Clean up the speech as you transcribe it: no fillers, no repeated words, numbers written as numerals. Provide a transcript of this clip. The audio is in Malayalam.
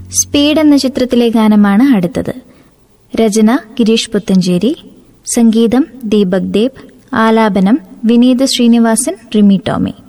സ്പീഡ് എന്ന ചിത്രത്തിലെ ഗാനമാണ് അടുത്തത്. രചന ഗിരീഷ് പുത്തഞ്ചേരി, സംഗീതം ദീപക് ദേബ്, ആലാപനം വിനീത് ശ്രീനിവാസൻ, റിമി ടോമി.